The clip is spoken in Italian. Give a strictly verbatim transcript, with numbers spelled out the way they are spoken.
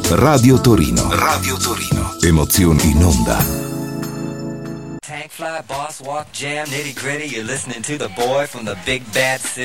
Radio Torino. Radio Torino. Emozioni in onda. Tank fly, boss walk, jam, nitty gritty. You're listening to the boy from the big bad city.